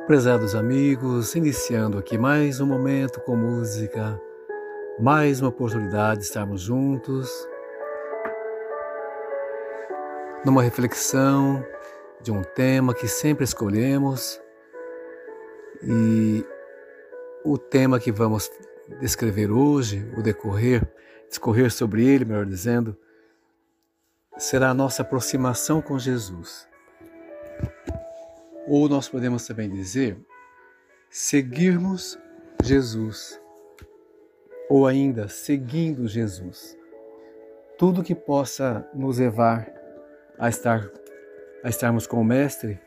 Prezados amigos, iniciando aqui mais um momento com música, mais uma oportunidade de estarmos juntos, numa reflexão de um tema que sempre escolhemos, e o tema que vamos descrever hoje, discorrer sobre ele, melhor dizendo, será a nossa aproximação com Jesus. Ou nós podemos também dizer, seguirmos Jesus, ou ainda, seguindo Jesus. Tudo que possa nos levar a estarmos com o Mestre,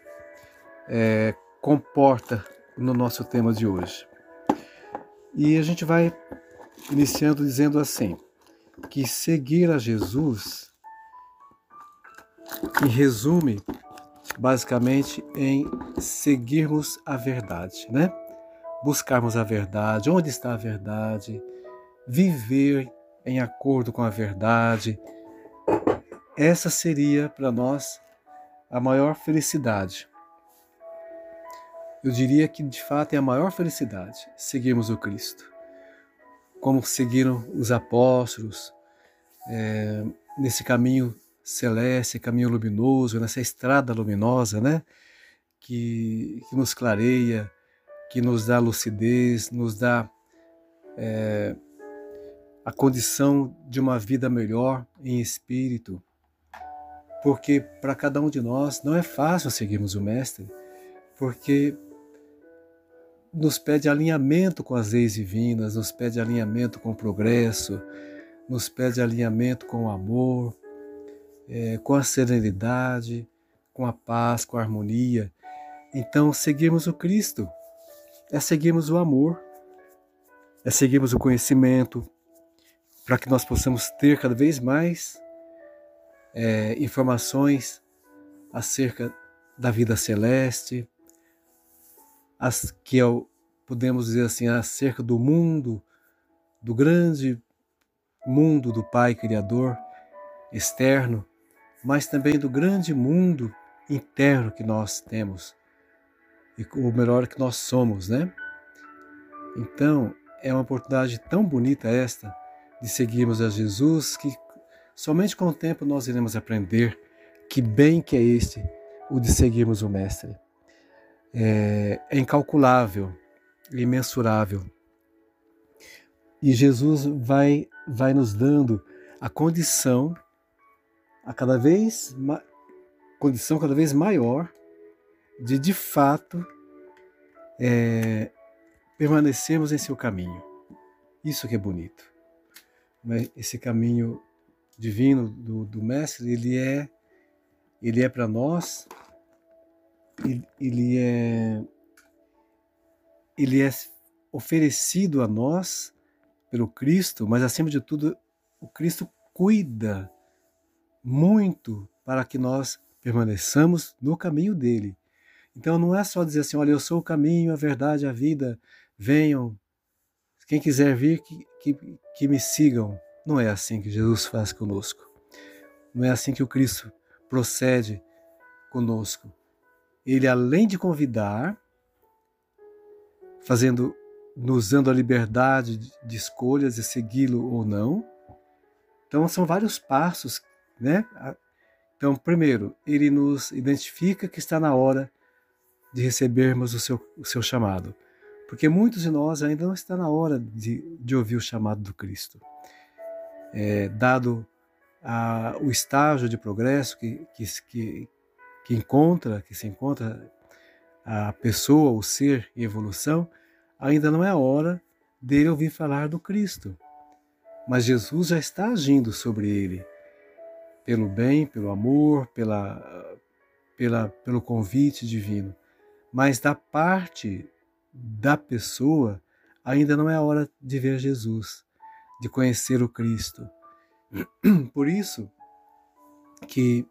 comporta no nosso tema de hoje. E a gente vai iniciando dizendo assim, que seguir a Jesus, em resume, basicamente em seguirmos a verdade, né? Buscarmos a verdade, onde está a verdade, viver em acordo com a verdade. Essa seria para nós a maior felicidade. Eu diria que de fato é a maior felicidade, seguirmos o Cristo. Como seguiram os apóstolos, nesse caminho celeste, caminho luminoso, nessa estrada luminosa, né? Que nos clareia, que nos dá lucidez, nos dá a condição de uma vida melhor em espírito. Porque para cada um de nós não é fácil seguirmos o Mestre, porque nos pede alinhamento com as leis divinas, nos pede alinhamento com o progresso, nos pede alinhamento com o amor, com a serenidade, com a paz, com a harmonia. Então, seguirmos o Cristo é seguirmos o amor, é seguirmos o conhecimento, para que nós possamos ter cada vez mais informações acerca da vida celeste, podemos dizer assim, acerca do mundo, do grande mundo do Pai Criador externo, mas também do grande mundo interno que nós temos, ou melhor, que nós somos, né? Então, é uma oportunidade tão bonita esta, de seguirmos a Jesus, que somente com o tempo nós iremos aprender que bem que é este, o de seguirmos o Mestre. É incalculável, imensurável. E Jesus vai nos dando a condição cada vez maior de fato permanecermos em seu caminho. Isso que é bonito. Esse caminho divino do Mestre, ele é para nós, ele é oferecido a nós pelo Cristo, mas acima de tudo, o Cristo cuida muito para que nós permaneçamos no caminho dele. Então não é só dizer assim, olha, eu sou o caminho, a verdade, a vida, venham, quem quiser vir, que me sigam. Não é assim que Jesus faz conosco. Não é assim que o Cristo procede conosco. Ele, além de convidar, nos dando a liberdade de escolhas, de segui-lo ou não. Então são vários passos, né? Então, primeiro, ele nos identifica que está na hora de recebermos o seu chamado. Porque muitos de nós ainda não está na hora de ouvir o chamado do Cristo. Dado o estágio de progresso que se encontra a pessoa, o ser em evolução, ainda não é a hora dele ouvir falar do Cristo. Mas Jesus já está agindo sobre ele, pelo bem, pelo amor, pelo convite divino. Mas da parte da pessoa, ainda não é a hora de ver Jesus, de conhecer o Cristo. Por isso que,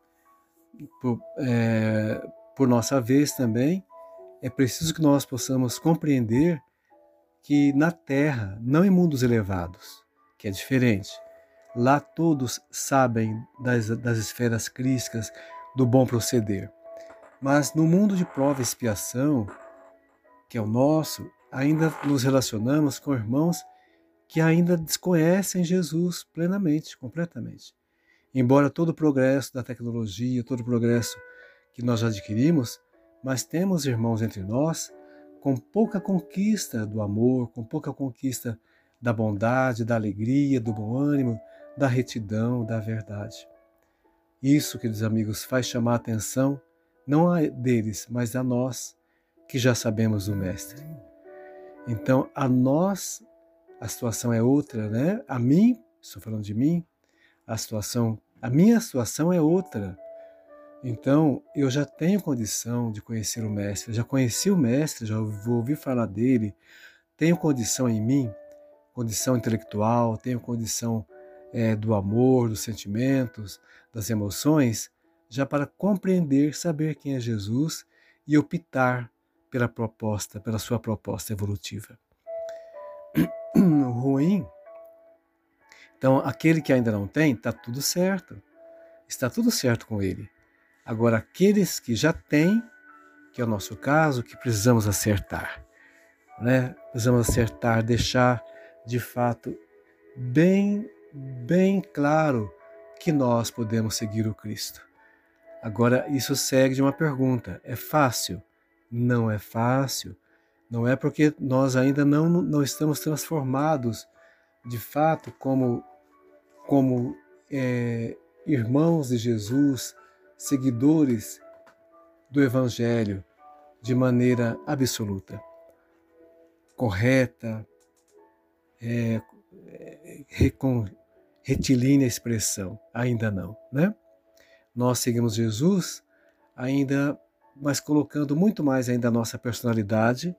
por nossa vez também, é preciso que nós possamos compreender que na Terra, não em mundos elevados, que é diferente, lá todos sabem das esferas crísticas, do bom proceder. Mas no mundo de prova e expiação, que é o nosso, ainda nos relacionamos com irmãos que ainda desconhecem Jesus plenamente, completamente. Embora todo o progresso da tecnologia, todo o progresso que nós já adquirimos, mas temos irmãos entre nós com pouca conquista do amor, com pouca conquista da bondade, da alegria, do bom ânimo, da retidão, da verdade. Isso, queridos amigos, faz chamar a atenção não a deles, mas a nós, que já sabemos do Mestre. Então, a nós, a situação é outra, né? A mim, estou falando de mim, a minha situação é outra. Então, eu já tenho condição de conhecer o Mestre, já conheci o Mestre, já ouvi falar dele, tenho condição em mim, condição intelectual, tenho condição do amor, dos sentimentos, das emoções, já para compreender, saber quem é Jesus e optar pela sua proposta evolutiva. Ruim. Então, aquele que ainda não tem, está tudo certo. Está tudo certo com ele. Agora, aqueles que já têm, que é o nosso caso, que precisamos acertar. Né? Precisamos acertar, deixar de fato bem claro que nós podemos seguir o Cristo. Agora, isso segue de uma pergunta. É fácil? Não é fácil. Não é porque nós ainda não estamos transformados de fato como irmãos de Jesus, seguidores do Evangelho, de maneira absoluta, correta, com retilínea expressão. Ainda não, né? Nós seguimos Jesus ainda, mas colocando muito mais ainda a nossa personalidade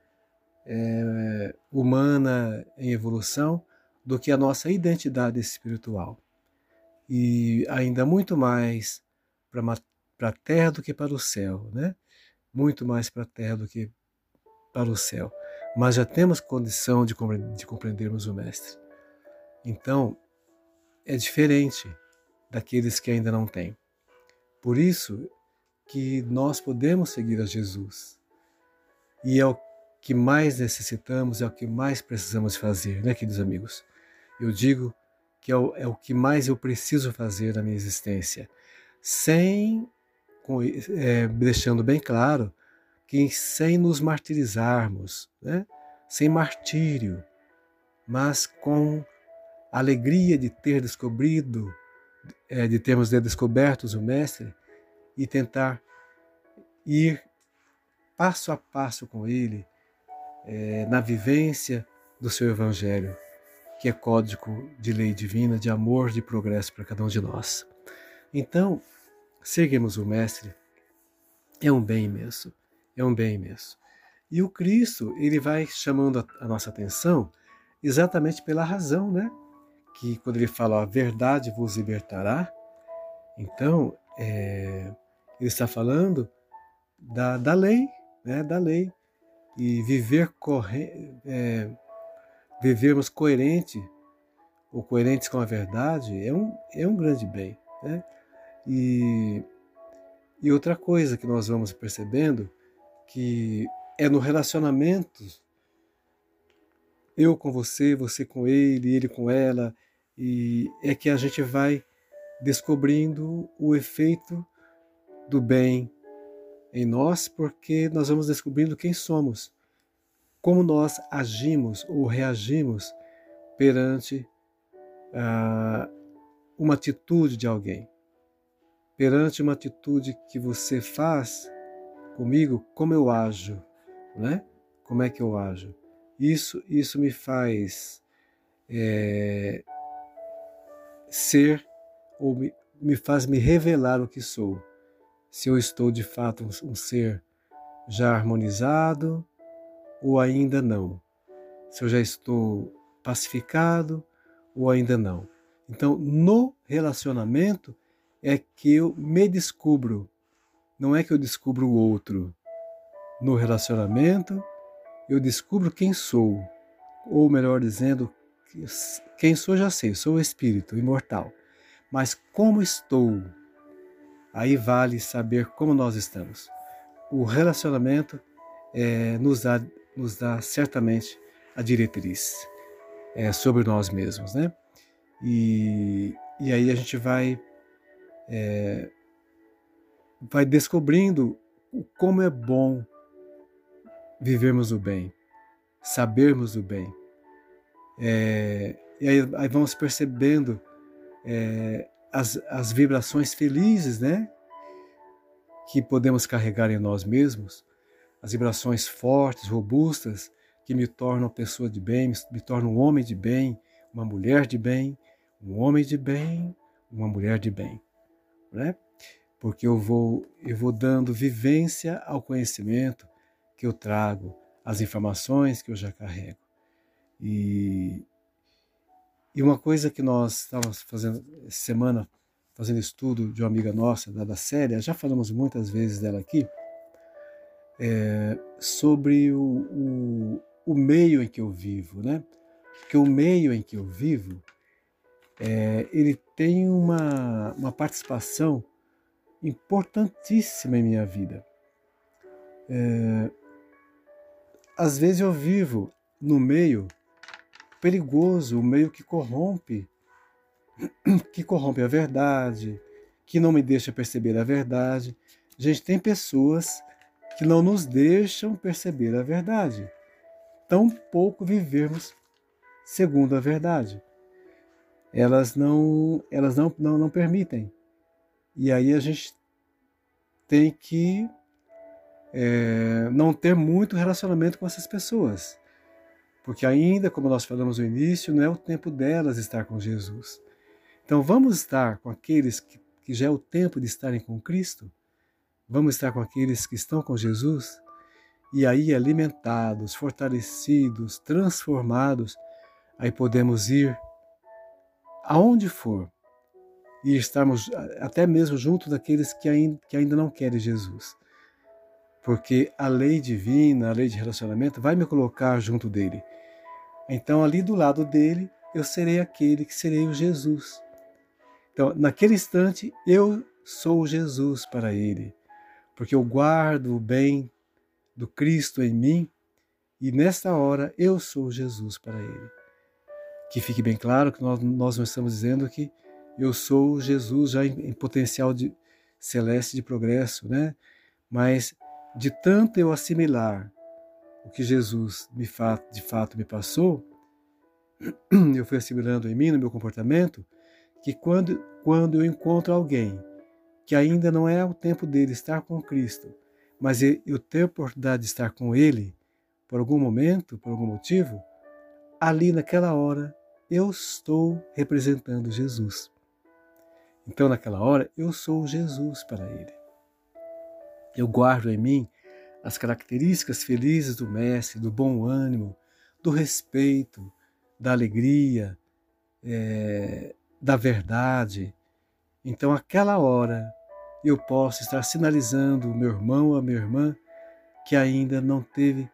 humana em evolução do que a nossa identidade espiritual. E ainda muito mais para a terra do que para o céu, né? Muito mais para a terra do que para o céu. Mas já temos condição de compreendermos o Mestre. Então, é diferente daqueles que ainda não têm. Por isso que nós podemos seguir a Jesus. E é o que mais necessitamos, é o que mais precisamos fazer, né, queridos amigos? Eu digo que é o que mais eu preciso fazer na minha existência, deixando bem claro que sem nos martirizarmos, né? Sem martírio, mas com alegria de ter descobrido, de termos descobertos o Mestre e tentar ir passo a passo com ele na vivência do seu Evangelho, que é código de lei divina, de amor, de progresso para cada um de nós. Então, seguirmos o Mestre é um bem imenso, é um bem imenso. E o Cristo, ele vai chamando a nossa atenção exatamente pela razão, né? Que quando ele fala, a verdade vos libertará, então, ele está falando da lei, né? Da lei. E vivermos coerentes com a verdade é um grande bem, né? E outra coisa que nós vamos percebendo, que é no relacionamento, eu com você, você com ele com ela, e é que a gente vai descobrindo o efeito do bem em nós, porque nós vamos descobrindo quem somos, como nós agimos ou reagimos perante uma atitude de alguém, perante uma atitude que você faz comigo, como eu ajo, né? Como é que eu ajo? Isso me faz ser, ou me faz me revelar o que sou. Se eu estou de fato um ser já harmonizado ou ainda não. Se eu já estou pacificado ou ainda não. Então, no relacionamento é que eu me descubro. Não é que eu descubro o outro. No relacionamento, eu descubro quem sou. Ou melhor dizendo, quem sou já sei, sou o espírito imortal. Mas como estou? Aí vale saber como nós estamos. O relacionamento nos dá certamente a diretriz sobre nós mesmos, né? E aí a gente vai descobrindo como é bom vivermos o bem, sabermos o bem. E aí vamos percebendo as vibrações felizes, né? Que podemos carregar em nós mesmos, as vibrações fortes, robustas, que me tornam pessoa de bem, me tornam um homem de bem, uma mulher de bem, um homem de bem, uma mulher de bem, né? Porque eu vou dando vivência ao conhecimento que eu trago, às informações que eu já carrego. E uma coisa que nós estávamos fazendo essa semana, fazendo estudo de uma amiga nossa, da Célia, já falamos muitas vezes dela aqui, sobre o meio em que eu vivo, né? Porque o meio em que eu vivo, ele tem uma participação importantíssima em minha vida. Às vezes eu vivo no meio perigoso, o meio que corrompe a verdade, que não me deixa perceber a verdade. Gente, tem pessoas que não nos deixam perceber a verdade, tão pouco vivermos segundo a verdade. Elas não permitem. E aí a gente tem que não ter muito relacionamento com essas pessoas. Porque ainda, como nós falamos no início, não é o tempo delas estar com Jesus. Então vamos estar com aqueles que já é o tempo de estarem com Cristo? Vamos estar com aqueles que estão com Jesus? E aí, alimentados, fortalecidos, transformados, aí podemos ir aonde for e estarmos até mesmo junto daqueles que ainda não querem Jesus. Porque a lei divina, a lei de relacionamento, vai me colocar junto dele. Então, ali do lado dele, eu serei aquele que serei o Jesus. Então, naquele instante, eu sou Jesus para ele, porque eu guardo o bem do Cristo em mim e nesta hora eu sou Jesus para ele. Que fique bem claro que nós não estamos dizendo que eu sou Jesus já em potencial celeste de progresso, né? Mas de tanto eu assimilar o que Jesus de fato me passou, eu fui assimilando em mim, no meu comportamento, que quando eu encontro alguém que ainda não é o tempo dele estar com Cristo, mas eu tenho a oportunidade de estar com ele por algum momento, por algum motivo, ali naquela hora eu estou representando Jesus. Então naquela hora eu sou Jesus para ele. Eu guardo em mim as características felizes do Mestre, do bom ânimo, do respeito, da alegria, da verdade. Então, aquela hora, eu posso estar sinalizando o meu irmão ou a minha irmã que ainda não teve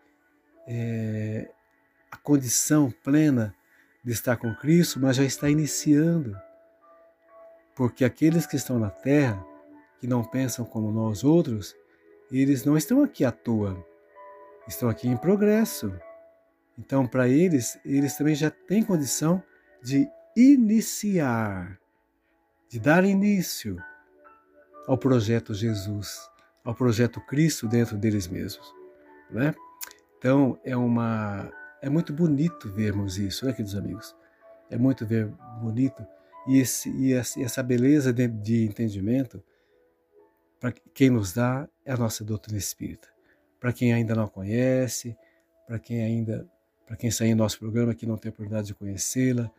a condição plena de estar com Cristo, mas já está iniciando. Porque aqueles que estão na Terra, que não pensam como nós outros, eles não estão aqui à toa, estão aqui em progresso. Então, para eles também já têm condição de iniciar, de dar início ao projeto Jesus, ao projeto Cristo dentro deles mesmos, né? Então, é muito bonito vermos isso, né, queridos amigos? É muito bonito. E essa beleza de entendimento, para quem nos dá, é a nossa doutrina espírita. Para quem ainda não conhece, para quem sair em nosso programa que não tem a oportunidade de conhecê-la,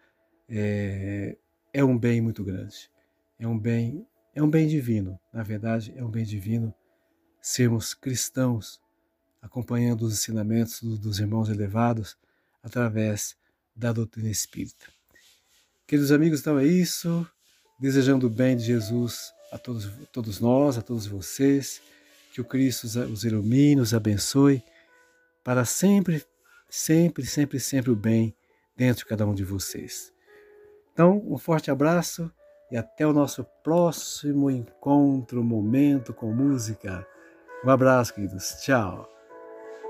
é um bem muito grande. É um bem divino. Na verdade, é um bem divino sermos cristãos, acompanhando os ensinamentos dos irmãos elevados através da doutrina espírita. Queridos amigos, então é isso. Desejando o bem de Jesus a todos nós, a todos vocês. Que o Cristo os ilumine, os abençoe, para sempre, sempre, sempre, sempre o bem dentro de cada um de vocês. Então, um forte abraço e até o nosso próximo encontro, momento com música. Um abraço, queridos. Tchau.